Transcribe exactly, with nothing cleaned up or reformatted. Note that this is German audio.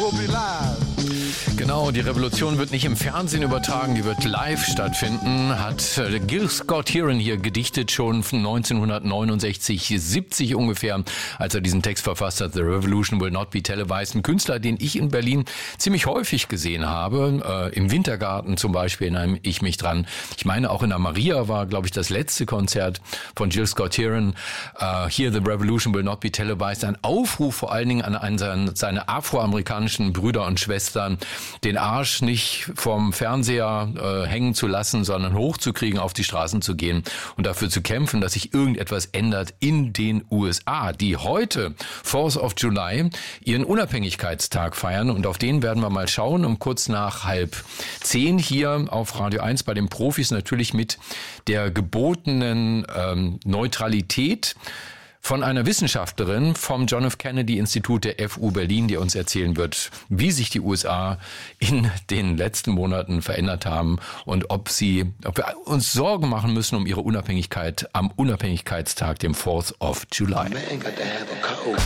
will be live. Genau, die Revolution wird nicht im Fernsehen übertragen, die wird live stattfinden, hat Gil Scott-Heron hier gedichtet, schon neunzehnhundertneunundsechzig, siebzig ungefähr, als er diesen Text verfasst hat, The Revolution will not be televised. Ein Künstler, den ich in Berlin ziemlich häufig gesehen habe, äh, im Wintergarten zum Beispiel, erinnere ich mich dran. Ich meine, auch in der Maria war, glaube ich, das letzte Konzert von Gil Scott-Heron, äh, Here The Revolution will not be televised, ein Aufruf vor allen Dingen an einen, seine afroamerikanischen Brüder und Schwestern, den Arsch nicht vom Fernseher äh, hängen zu lassen, sondern hochzukriegen, auf die Straßen zu gehen und dafür zu kämpfen, dass sich irgendetwas ändert in den U S A, die heute, fourth of July, ihren Unabhängigkeitstag feiern. Und auf den werden wir mal schauen, um kurz nach halb zehn hier auf Radio eins bei den Profis, natürlich mit der gebotenen ähm, Neutralität von einer Wissenschaftlerin vom John F. Kennedy Institut der F U Berlin, die uns erzählen wird, wie sich die U S A in den letzten Monaten verändert haben und ob sie, ob wir uns Sorgen machen müssen um ihre Unabhängigkeit am Unabhängigkeitstag, dem fourth of July.